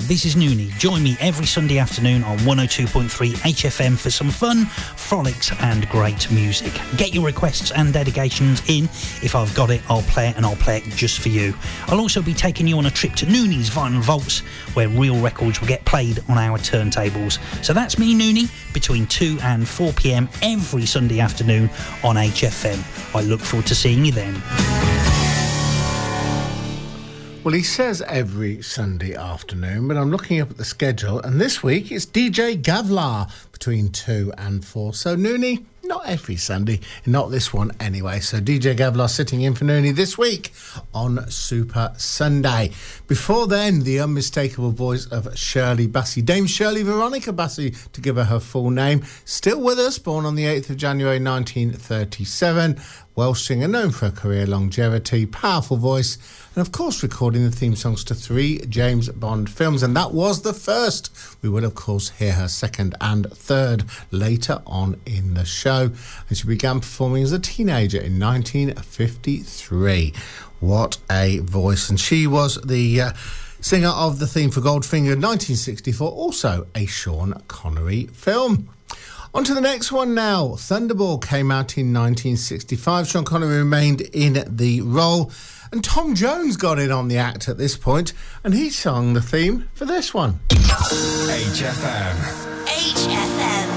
this is Noonie. Join me every Sunday afternoon on 102.3 HFM for some fun, frolics and great music. Get your requests and dedications in. If I've got it, I'll play it, and I'll play it just for you. I'll also be taking you on a trip to Noonie's Vinyl Vaults, where real records will get played on our turntables. So that's me, Noonie, between 2 and 4 p.m. every Sunday afternoon on HFM. I look forward to seeing you then. Well, he says every Sunday afternoon, but I'm looking up at the schedule, and this week it's DJ Gavlar between 2 and 4. So, Noonie, not every Sunday, not this one anyway. So, DJ Gavlar sitting in for Noonie this week on Super Sunday. Before then, the unmistakable voice of Shirley Bassey, Dame Shirley Veronica Bassey, to give her full name, still with us, born on the 8th of January 1937. Welsh singer known for her career longevity, powerful voice, and of course recording the theme songs to 3 James Bond films, and that was the first. We will of course hear her second and third later on in the show, and she began performing as a teenager in 1953. What a voice. And she was the singer of the theme for Goldfinger in 1964, also a Sean Connery film. On to the next one now. Thunderball came out in 1965. Sean Connery remained in the role, and Tom Jones got in on the act at this point, and he sung the theme for this one. HFM.